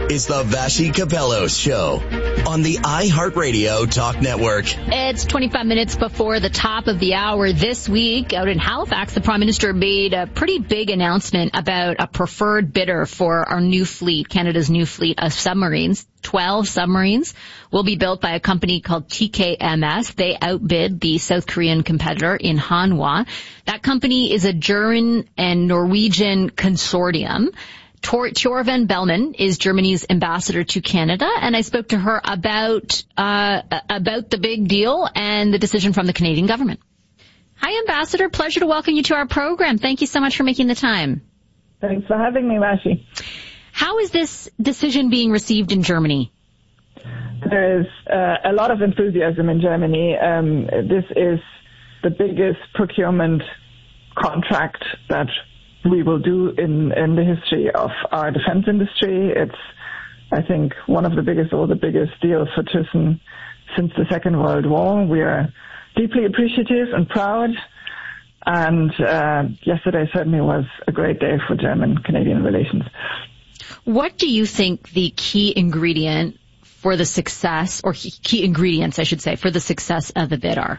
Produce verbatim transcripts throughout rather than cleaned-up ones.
is the Vassy Capello Show on the iHeartRadio Talk Network. It's twenty-five minutes before the top of the hour. This week, out in Halifax, the Prime Minister made a pretty big announcement about a preferred bidder for our new fleet, Canada's new fleet of submarines. twelve submarines will be built by a company called T K M S. They outbid the South Korean competitor in Hanwha. That company is a German and Norwegian consortium. Tor- Tjorven Bellman is Germany's ambassador to Canada, and I spoke to her about uh about the big deal and the decision from the Canadian government. Hi, Ambassador. Pleasure to welcome you to our program. Thank you so much for making the time. Thanks for having me, Vassy. How is this decision being received in Germany? There is uh, a lot of enthusiasm in Germany. Um, this is the biggest procurement contract that we will do in, in the history of our defense industry. It's, I think, one of the biggest or the biggest deals for Thyssen since the Second World War. We are deeply appreciative and proud. And uh, yesterday certainly was a great day for German-Canadian relations. What do you think the key ingredient for the success, or key ingredients, I should say, for the success of the bid are?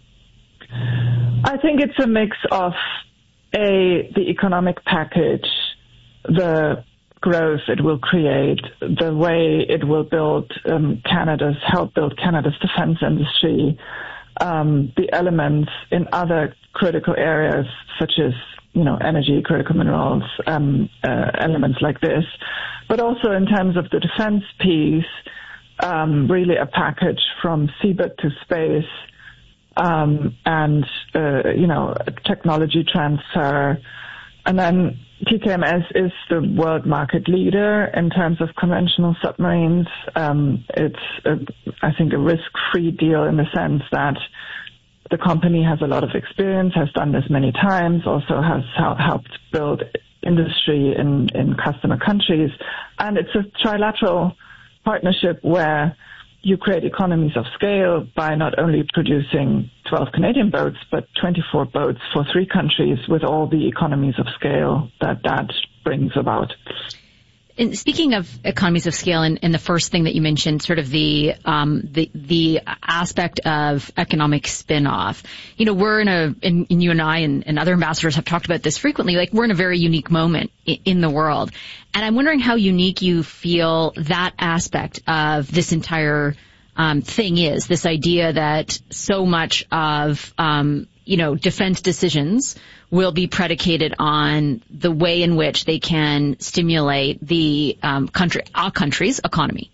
I think it's a mix of A, the economic package, the growth it will create, the way it will build um, Canada's, help build Canada's defense industry, um, the elements in other critical areas such as, you know, energy, critical minerals, um, uh, elements like this, but also in terms of the defense piece, um, really a package from seabed to space, Um, and, uh, you know, technology transfer. And then T K M S is the world market leader in terms of conventional submarines. Um, it's, a, I think, a risk-free deal in the sense that the company has a lot of experience, has done this many times, also has helped build industry in, in customer countries. And it's a trilateral partnership where you create economies of scale by not only producing twelve Canadian boats, but twenty-four boats for three countries with all the economies of scale that that brings about. And speaking of economies of scale, and, and the first thing that you mentioned, sort of the um, the the aspect of economic spin-off. You know, we're in a, and, and you and I and, and other ambassadors have talked about this frequently, like we're in a very unique moment in, in the world. And I'm wondering how unique you feel that aspect of this entire um, thing is, this idea that so much of, um, you know, defense decisions will be predicated on the way in which they can stimulate the um, country, our country's economy.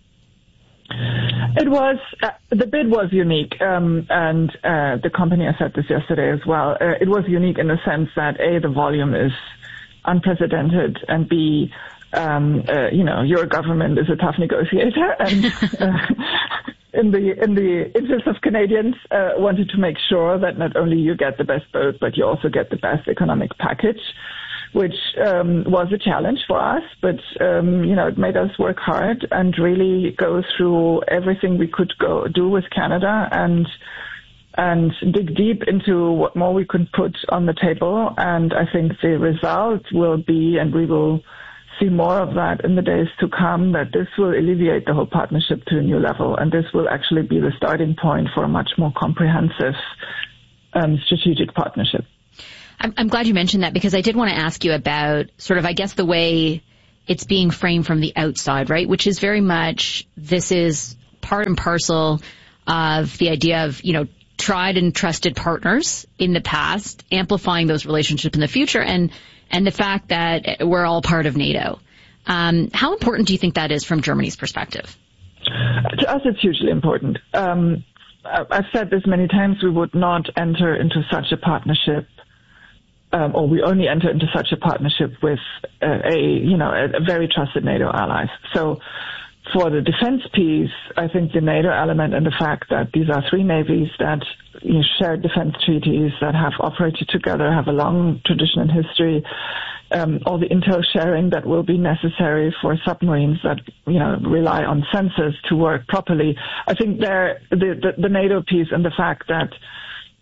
It was, uh, the bid was unique, um, and uh, the company, I said this yesterday as well, uh, it was unique in the sense that A, the volume is unprecedented, and B, um, uh, you know, your government is a tough negotiator, and uh, in the in the interest of Canadians, uh, wanted to make sure that not only you get the best boat, but you also get the best economic package, which um, was a challenge for us. But um, you know, it made us work hard and really go through everything we could go do with Canada and and dig deep into what more we could put on the table. And I think the result will be, and we will see more of that in the days to come, that this will alleviate the whole partnership to a new level, and this will actually be the starting point for a much more comprehensive um, strategic partnership. I'm, I'm glad you mentioned that, because I did want to ask you about sort of, I guess, the way it's being framed from the outside, right, which is very much, this is part and parcel of the idea of, you know, tried and trusted partners in the past, amplifying those relationships in the future, and and the fact that we're all part of NATO. Um, how important do you think that is from Germany's perspective? To us, it's hugely important. Um, I've said this many times, we would not enter into such a partnership, um, or we only enter into such a partnership with uh, a, you know, a, a very trusted NATO allies. So for the defense piece, I think the NATO element and the fact that these are three navies that, you know, share defense treaties, that have operated together, have a long tradition and history, um, all the intel sharing that will be necessary for submarines that, you know, rely on sensors to work properly. I think there, the, the, the NATO piece and the fact that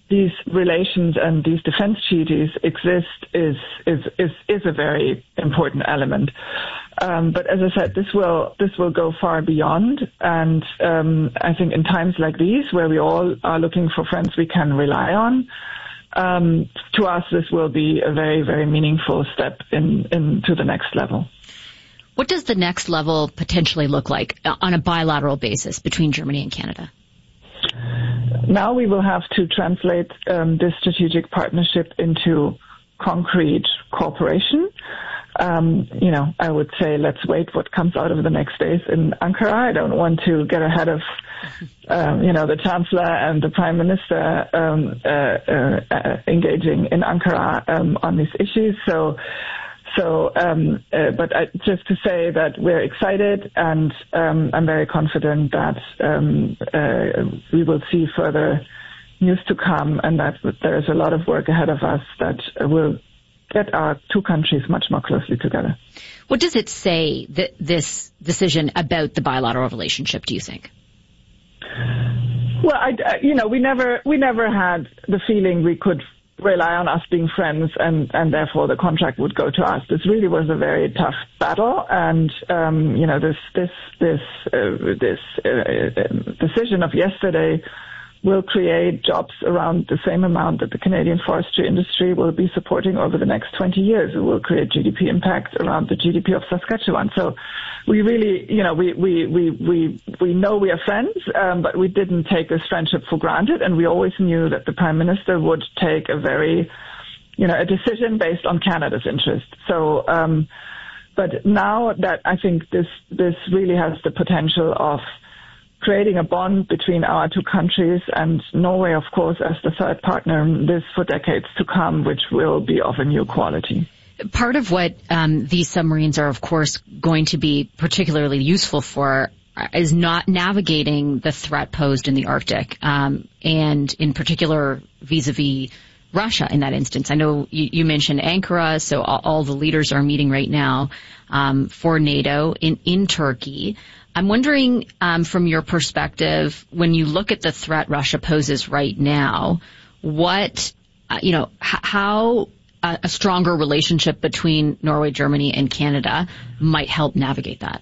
these relations and these defense treaties exist is is is, is a very important element. Um, but as I said, this will this will go far beyond, and um, I think in times like these, where we all are looking for friends we can rely on, um, to us this will be a very very meaningful step in, in to the next level. What does the next level potentially look like on a bilateral basis between Germany and Canada? Now we will have to translate um, this strategic partnership into concrete cooperation. Um, you know, I would say let's wait what comes out of the next days in Ankara. I don't want to get ahead of, um, you know, the Chancellor and the Prime Minister um, uh, uh, uh, engaging in Ankara um, on these issues. So, so, um, uh, but I, just to say that we're excited, and um, I'm very confident that um, uh, we will see further news to come, and that there is a lot of work ahead of us that will get our two countries much more closely together. What does it say, that this decision about the bilateral relationship, do you think? Well, I, you know, we never we never had the feeling we could rely on us being friends, and, and therefore the contract would go to us. This really was a very tough battle, and um, you know, this this this uh, this uh, decision of yesterday will create jobs around the same amount that the Canadian forestry industry will be supporting over the next twenty years. It will create G D P impact around the G D P of Saskatchewan. So we really, you know, we, we, we, we, we know we are friends, um, but we didn't take this friendship for granted. And we always knew that the Prime Minister would take a very, you know, a decision based on Canada's interest. So, um, but now that I think this, this really has the potential of creating a bond between our two countries, and Norway, of course, as the third partner, this for decades to come, which will be of a new quality. Part of what um, these submarines are, of course, going to be particularly useful for is not navigating the threat posed in the Arctic, um, and in particular vis-a-vis Russia in that instance. I know you, you mentioned Ankara, so all, all the leaders are meeting right now um, for NATO in, in Turkey. I'm wondering, um, from your perspective, when you look at the threat Russia poses right now, what, uh, you know, h- how uh, a stronger relationship between Norway, Germany, and Canada might help navigate that?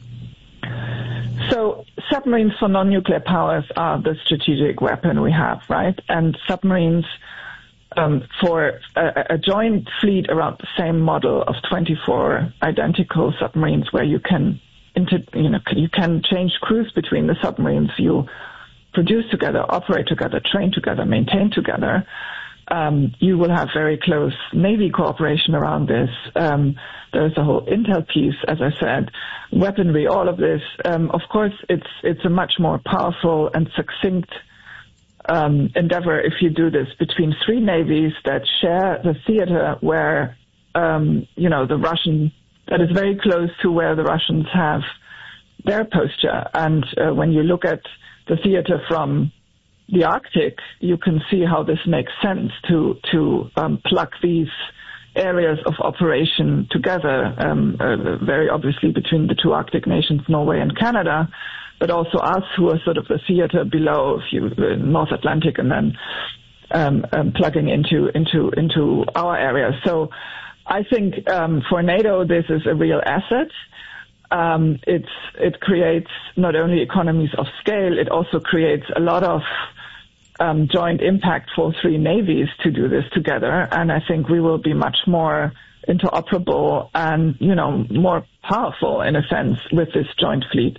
So submarines for non-nuclear powers are the strategic weapon we have, right? And submarines um, for a, a joint fleet around the same model of twenty-four identical submarines where you can Inter, you know, you can change crews between the submarines. You produce together, operate together, train together, maintain together. Um, you will have very close Navy cooperation around this. Um, there's a whole intel piece, as I said, weaponry, all of this. Um, of course, it's it's a much more powerful and succinct um, endeavor if you do this between three navies that share the theater where, um, you know, the Russian that is very close to where the Russians have their posture. And uh, when you look at the theater from the Arctic, you can see how this makes sense to to um, plug these areas of operation together, um, uh, very obviously between the two Arctic nations, Norway and Canada, but also us, who are sort of the theater below, if you uh, North Atlantic, and then um, um, plugging into into into our area. So I think um, for NATO, this is a real asset. Um, it's it creates not only economies of scale, it also creates a lot of um, joint impact for three navies to do this together. And I think we will be much more interoperable and, you know, more powerful in a sense with this joint fleet.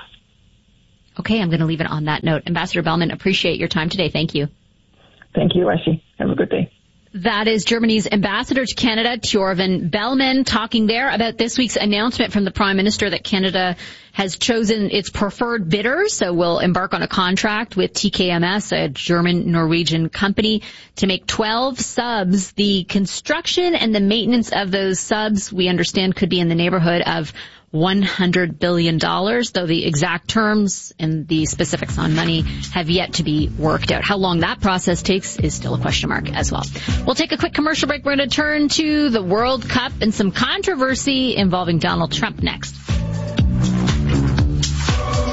Okay, I'm going to leave it on that note. Ambassador Bellman, appreciate your time today. Thank you. Thank you, Ashi. Have a good day. That is Germany's ambassador to Canada, Thjorven Bellman, talking there about this week's announcement from the Prime Minister that Canada has chosen its preferred bidder, so will embark on a contract with T K M S, a German-Norwegian company, to make twelve subs. The construction and the maintenance of those subs, we understand, could be in the neighborhood of one hundred billion dollars, though the exact terms and the specifics on money have yet to be worked out. How long that process takes is still a question mark as well. We'll take a quick commercial break. We're going to turn to the World Cup and some controversy involving Donald Trump next.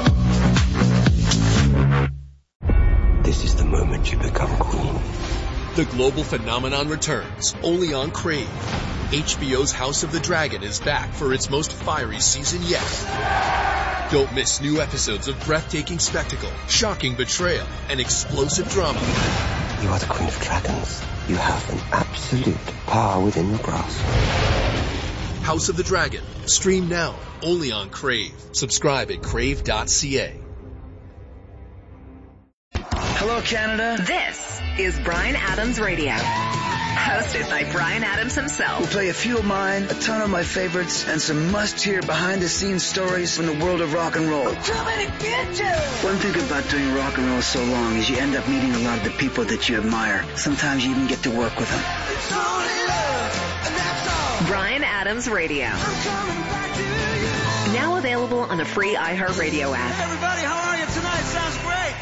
This is the moment you become queen. The global phenomenon returns, only on Crave. H B O's House of the Dragon is back for its most fiery season yet. Don't miss new episodes of breathtaking spectacle, shocking betrayal, and explosive drama. You are the Queen of Dragons. You have an absolute power within your grasp. House of the Dragon. Stream now, only on Crave. Subscribe at crave dot c a. Hello, Canada. This is Bryan Adams Radio. Hosted by Bryan Adams himself. We'll play a few of mine, a ton of my favorites, and some must-hear behind-the-scenes stories from the world of rock and roll. Too many bitches! One thing about doing rock and roll so long is you end up meeting a lot of the people that you admire. Sometimes you even get to work with them. It's only love, and that's all. Bryan Adams Radio. I'm coming back to you. Now available on the free iHeartRadio app. Hey everybody, how are you tonight? Sounds great.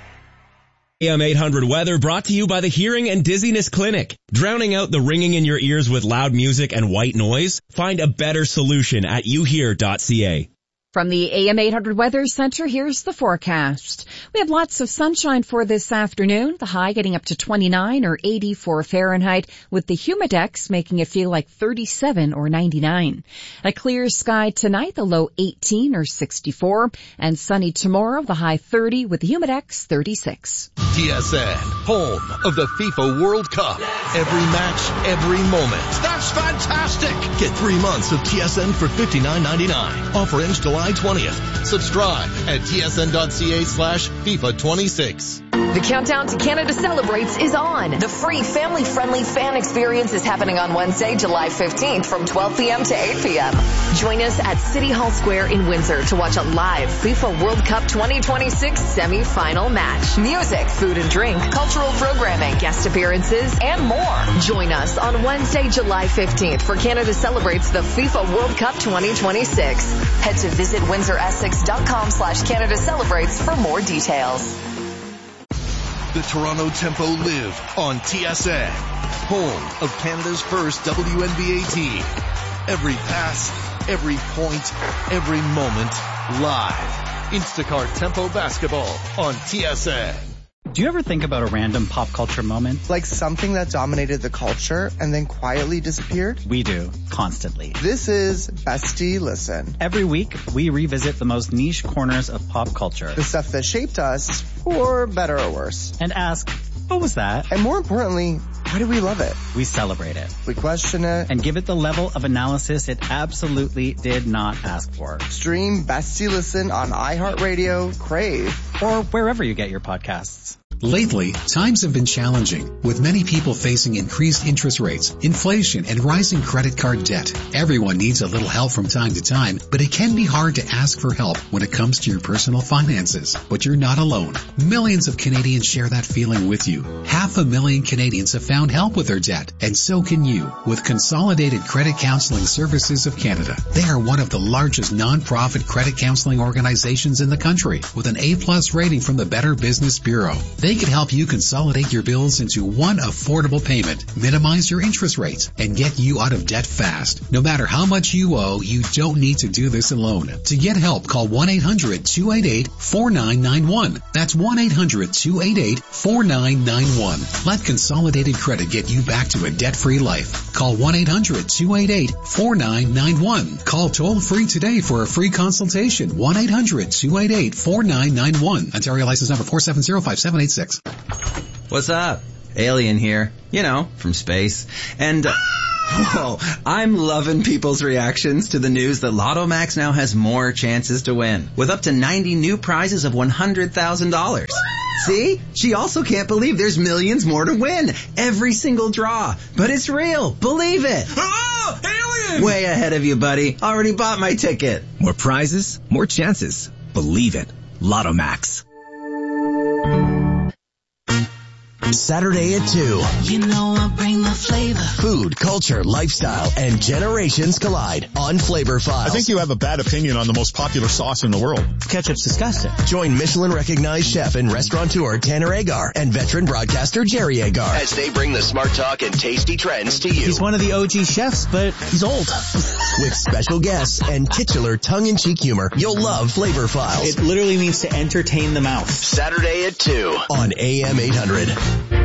A M eight hundred weather brought to you by the Hearing and Dizziness Clinic. Drowning out the ringing in your ears with loud music and white noise? Find a better solution at you hear dot c a. From the A M eight hundred Weather Center, here's the forecast. We have lots of sunshine for this afternoon, the high getting up to twenty-nine or eighty-four Fahrenheit, with the humidex making it feel like thirty-seven or ninety-nine. A clear sky tonight, the low eighteen or sixty-four, and sunny tomorrow, the high thirty with the humidex thirty-six. T S N, home of the FIFA World Cup. Every match, every moment. That's fantastic! Get three months of T S N for fifty-nine ninety-nine. Offer ends July twentieth. Subscribe at T S N dot c a slash FIFA twenty-six. The countdown to Canada Celebrates is on. The free family-friendly fan experience is happening on Wednesday, July fifteenth from twelve p.m. to eight p.m. Join us at City Hall Square in Windsor to watch a live FIFA World Cup twenty twenty-six semi-final match. Music, food and drink, cultural programming, guest appearances, and more. Join us on Wednesday, July fifteenth for Canada Celebrates the FIFA World Cup twenty twenty-six. Head to visit windsor essex dot com slash Canada Celebrates for more details. The Toronto Tempo live on T S N, home of Canada's first W N B A team. Every pass, every point, every moment, live. Instacart Tempo Basketball on T S N. Do you ever think about a random pop culture moment? Like something that dominated the culture and then quietly disappeared? We do, constantly. This is Bestie Listen. Every week, we revisit the most niche corners of pop culture. The stuff that shaped us, for better or worse. And ask, what was that? And more importantly, why do we love it? We celebrate it. We question it. And give it the level of analysis it absolutely did not ask for. Stream Bestie Listen on iHeartRadio, Crave, or wherever you get your podcasts. Lately, times have been challenging, with many people facing increased interest rates, inflation, and rising credit card debt. Everyone needs a little help from time to time, but it can be hard to ask for help when it comes to your personal finances. But you're not alone. Millions of Canadians share that feeling with you. Half a million Canadians have found help with their debt, and so can you, with Consolidated Credit Counseling Services of Canada. They are one of the largest non-profit credit counseling organizations in the country, with an A-plus rating from the Better Business Bureau. They can help you consolidate your bills into one affordable payment, minimize your interest rates, and get you out of debt fast. No matter how much you owe, you don't need to do this alone. To get help, call one eight hundred two eight eight four nine nine one. That's one eight hundred two eight eight four nine nine one. Let Consolidated Credit get you back to a debt-free life. Call one eight hundred two eight eight four nine nine one. Call toll-free today for a free consultation. one eight hundred two eight eight four nine nine one. Ontario license number four seven zero five seven eight six. What's up? Alien here. You know, from space. And, uh, whoa, I'm loving people's reactions to the news that Lotto Max now has more chances to win, with up to ninety new prizes of one hundred thousand dollars. See? She also can't believe there's millions more to win. Every single draw. But it's real. Believe it. Oh, alien! Way ahead of you, buddy. Already bought my ticket. More prizes, more chances. Believe it. Lotto Max. Saturday at two. You know I bring the flavor. Food, culture, lifestyle, and generations collide on Flavor Files. I think you have a bad opinion on the most popular sauce in the world. Ketchup's disgusting. Join Michelin-recognized chef and restaurateur Tanner Agar and veteran broadcaster Jerry Agar as they bring the smart talk and tasty trends to you. He's one of the O G chefs, but he's old. With special guests and titular tongue-in-cheek humor, you'll love Flavor Files. It literally means to entertain the mouth. Saturday at two on A M eight hundred.